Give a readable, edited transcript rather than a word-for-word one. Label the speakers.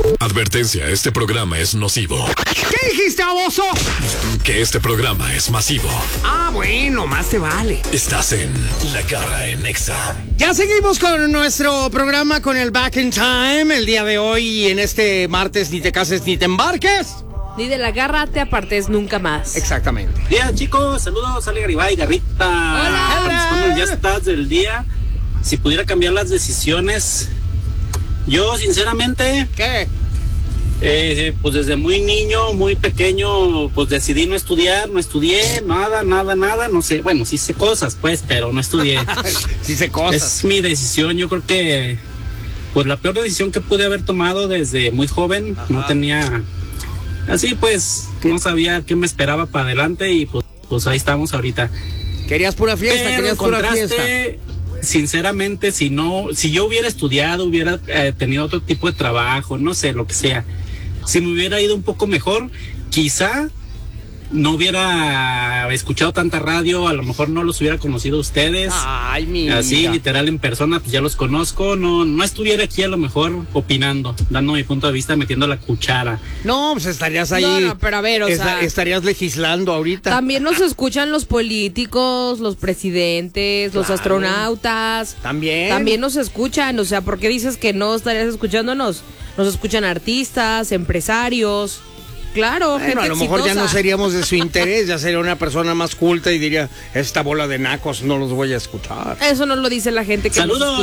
Speaker 1: Advertencia, este programa es nocivo.
Speaker 2: ¿Qué dijiste, baboso?
Speaker 1: Que este programa es masivo.
Speaker 2: Ah, bueno, más te vale.
Speaker 1: Estás en La Garra en Exa.
Speaker 2: Ya seguimos con nuestro programa con el Back in Time. El día de hoy, en este martes, ni te cases ni te embarques.
Speaker 3: Ni de la garra te apartes nunca más.
Speaker 2: Exactamente.
Speaker 4: Bien, chicos, saludos, Ale Garibay, Garrita.
Speaker 3: Hola.
Speaker 4: Cuando ya estás del día, si pudiera cambiar las decisiones, yo sinceramente,
Speaker 2: ¿Qué?
Speaker 4: pues desde muy niño, muy pequeño, pues decidí no estudiar, no estudié, nada, no sé, bueno, sí sé cosas, pues, pero no estudié.
Speaker 2: Sí sé cosas.
Speaker 4: Es mi decisión, yo creo que, pues la peor decisión que pude haber tomado desde muy joven. Ajá. No tenía, así pues, no sabía qué me esperaba para adelante y pues ahí estamos ahorita.
Speaker 2: Querías pura fiesta,
Speaker 4: pero
Speaker 2: querías pura fiesta.
Speaker 4: Sinceramente, si yo hubiera estudiado, hubiera tenido otro tipo de trabajo, no sé, lo que sea, si me hubiera ido un poco mejor, quizá no hubiera escuchado tanta radio, a lo mejor no los hubiera conocido a ustedes.
Speaker 2: Ay, mira.
Speaker 4: Así, literal, en persona, pues ya los conozco, no estuviera aquí a lo mejor opinando, dando mi punto de vista, metiendo la cuchara.
Speaker 2: No, pues estarías ahí.
Speaker 3: No, pero a ver, o sea,
Speaker 2: estarías legislando ahorita.
Speaker 3: También nos escuchan los políticos, los presidentes, los astronautas. También nos escuchan, o sea, ¿por qué dices que no estarías escuchándonos? Nos escuchan artistas, empresarios. Claro,
Speaker 2: bueno,
Speaker 3: gente
Speaker 2: a lo mejor
Speaker 3: exitosa.
Speaker 2: ya no seríamos de su interés, ya sería una persona más culta y diría, esta bola de nacos no los voy a escuchar.
Speaker 3: Eso no lo dice la gente que
Speaker 4: Saludos.